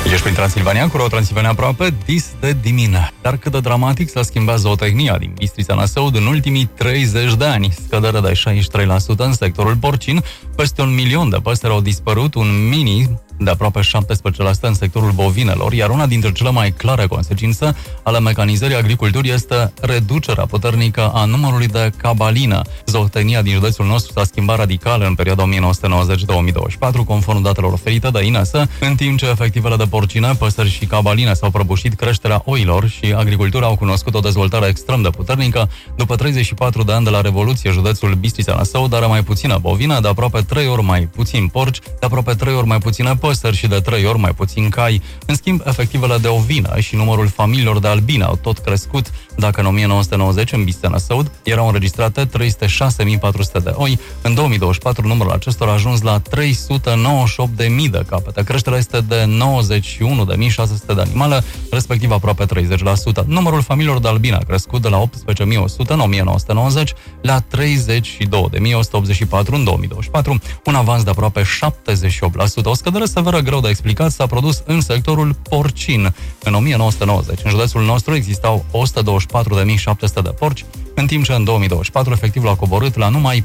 Ești prin Transilvania, cu Transilvania aproape, dis de dimină. Dar cât de dramatic s-a schimbat zootehnia din Bistrița Năsăud în ultimii 30 de ani. Scădere de 63% în sectorul porcin, peste 1 milion de păsări au dispărut, un mini de aproape 17% în sectorul bovinelor, iar una dintre cele mai clare consecințe ale mecanizării agriculturii este reducerea puternică a numărului de cabalină. Zootehnia din județul nostru s-a schimbat radical în perioada 1990-2024, conform datelor oferite de INS, în timp ce efectivele de porcine, păsări și cabaline s-au prăbușit, creșterea oilor și agricultura au cunoscut o dezvoltare extrem de puternică. După 34 de ani de la Revoluție, județul Bistrița Năsăud are mai puțină bovină, de aproape 3 ori mai puțin porci, de aproape 3 ori mai puține păsări și de 3 ori mai puțin cai. În schimb, efectivele de ovină și numărul familiilor de albine au tot crescut. Dacă în 1990 în Bistrița Năsăud erau înregistrate 306.400 de oi, în 2024 numărul acestora a ajuns la 398.000 de capete. Creșterea este de 91.600 de animale, respectiv aproape 30%. Numărul familiilor de albine a crescut de la 18.100 în 1990 la 32.184 în 2024, un avans de aproape 78%. O scădere severă greu de explicat s-a produs în sectorul porcin. În 1990, în județul nostru existau 124.700 de porci, în timp ce în 2024 efectivul a coborât la numai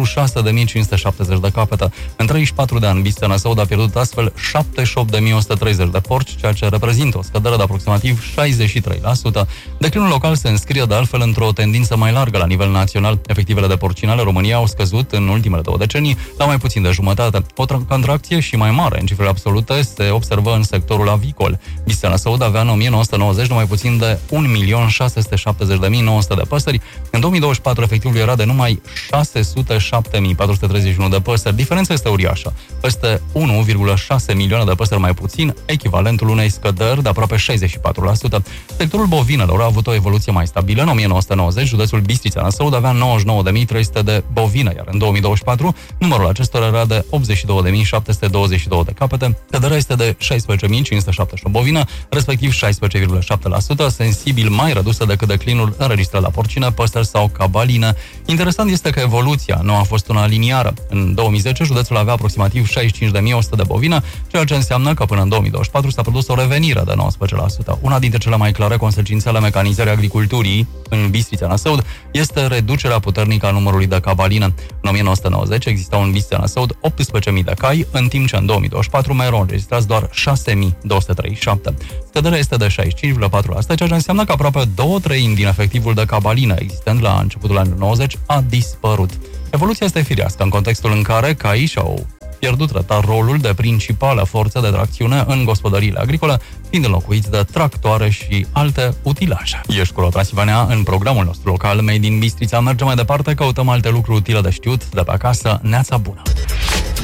46.570 de capete. În 34 de ani, Bistrița Năsăud a pierdut astfel 78.130 de porci, ceea ce reprezintă o scădere de aproximativ 63%. Declinul local se înscrie de altfel într-o tendință mai largă la nivel național. Efectivele de porcine ale României au scăzut în ultimele 2 decenii la mai puțin de jumătate. O contracție și mai mare în cifrele absolute se observă în sectorul avicol. Bistrița Năsăud avea în 1990 numai puțin de 1.670.900 de păsări. În 2024 efectivul era de numai 607.431 de păsări. Diferența este uriașă. Peste 1,6 milioane de păsări mai puțin, echivalentul unei scăderi de aproape 64%. Sectorul bovinelor a avut o evoluție mai stabilă. În 1990, județul Bistrița Năsăud avea 99.300 de bovine, iar în 2024 numărul acestora era de 82.722 de capete. Scăderea este de 16.578 bovine, respectiv 16,7%, sensibil mai redusă decât declinul înregistrat la porcine, păsări sau cabaline. Interesant este că evoluția nu a fost una liniară. În 2010, județul avea aproximativ 65.100 de bovine, ceea ce înseamnă că până în 2024 s-a produs o revenire de 19%. Una dintre cele mai clare consecințe ale mecanizării agriculturii în Bistrița Năsăud este reducerea puternică a numărului de cabaline. În 1990 existau în Bistrița Năsăud 18.000 de cai, în timp ce în 2024 mai erau înregistrați doar 6.237. Scăderea este de 65,4%, ceea ce înseamnă că aproape 2/3 din efectivul de cabaline existent la începutul anilor 90 a dispărut. Evoluția este firească în contextul în care caii și-au pierdut treptat rolul de principală forță de tracțiune în gospodăriile agricole, fiind înlocuiți de tractoare și alte utilaje. Ești cu Transilvania în programul nostru local Made in Bistrița. Mergem mai departe, căutăm alte lucruri utile de știut de pe acasă. Neața bună!